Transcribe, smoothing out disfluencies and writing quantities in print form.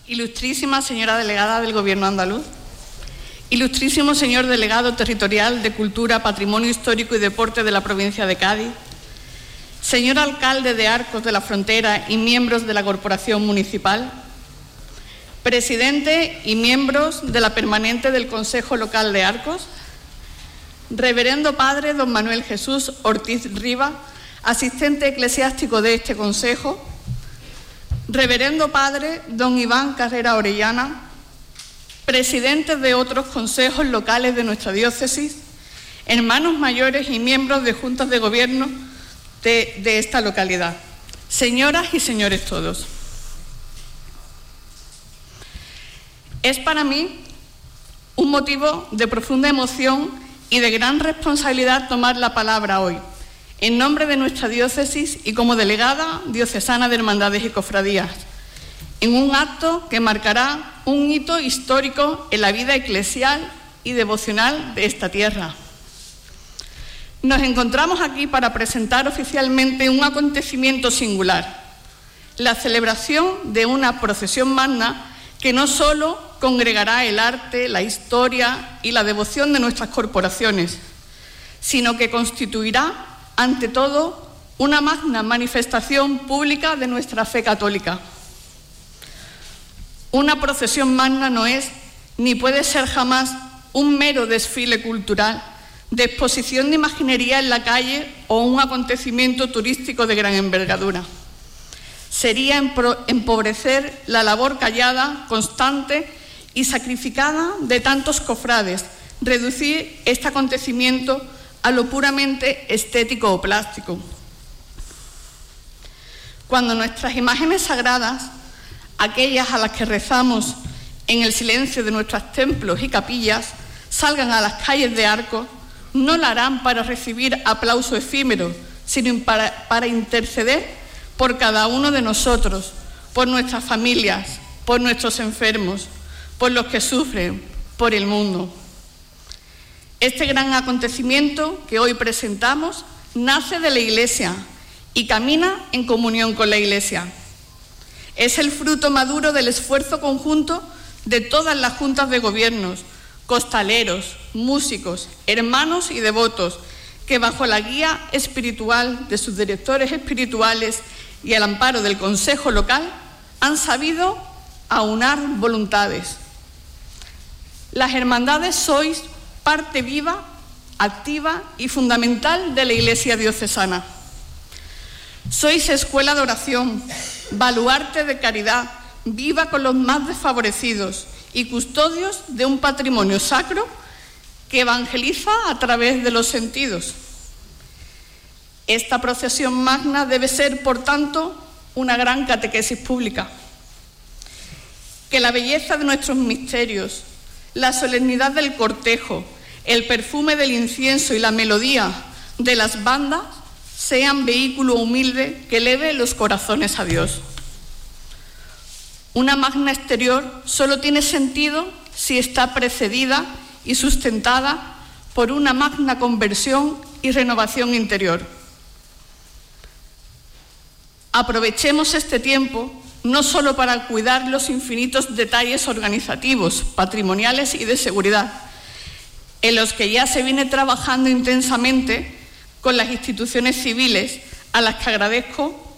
Ilustrísima señora delegada del Gobierno andaluz, ilustrísimo señor delegado territorial de Cultura, Patrimonio Histórico y Deporte de la provincia de Cádiz, señor alcalde de Arcos de la Frontera y miembros de la Corporación Municipal, presidente y miembros de la Permanente del Consejo Local de Arcos, reverendo padre don Manuel Jesús Ortiz Riva, asistente eclesiástico de este consejo, reverendo padre don Iván Carrera Orellana, presidentes de otros consejos locales de nuestra diócesis, hermanos mayores y miembros de juntas de gobierno de esta localidad, señoras y señores todos. Es para mí un motivo de profunda emoción y de gran responsabilidad tomar la palabra hoy, en nombre de nuestra diócesis y como delegada diocesana de Hermandades y Cofradías, en un acto que marcará un hito histórico en la vida eclesial y devocional de esta tierra. Nos encontramos aquí para presentar oficialmente un acontecimiento singular, la celebración de una procesión magna que no solo congregará el arte, la historia y la devoción de nuestras corporaciones, sino que constituirá, ante todo, una magna manifestación pública de nuestra fe católica. Una procesión magna no es, ni puede ser jamás, un mero desfile cultural, de exposición de imaginería en la calle o un acontecimiento turístico de gran envergadura. Sería empobrecer la labor callada, constante y sacrificada de tantos cofrades, reducir este acontecimiento a lo puramente estético o plástico. Cuando nuestras imágenes sagradas, aquellas a las que rezamos en el silencio de nuestros templos y capillas, salgan a las calles de Arcos, no lo harán para recibir aplauso efímero, sino para interceder por cada uno de nosotros, por nuestras familias, por nuestros enfermos, por los que sufren, por el mundo. Este gran acontecimiento que hoy presentamos nace de la Iglesia y camina en comunión con la Iglesia. Es el fruto maduro del esfuerzo conjunto de todas las juntas de gobiernos, costaleros, músicos, hermanos y devotos, que bajo la guía espiritual de sus directores espirituales y al amparo del Consejo Local han sabido aunar voluntades. Las hermandades sois parte viva, activa y fundamental de la Iglesia diocesana. Sois escuela de oración, baluarte de caridad, viva con los más desfavorecidos y custodios de un patrimonio sacro que evangeliza a través de los sentidos. Esta procesión magna debe ser, por tanto, una gran catequesis pública. Que la belleza de nuestros misterios, la solemnidad del cortejo, el perfume del incienso y la melodía de las bandas sean vehículo humilde que eleve los corazones a Dios. Una magna exterior solo tiene sentido si está precedida y sustentada por una magna conversión y renovación interior. Aprovechemos este tiempo no solo para cuidar los infinitos detalles organizativos, patrimoniales y de seguridad, en los que ya se viene trabajando intensamente con las instituciones civiles, a las que agradezco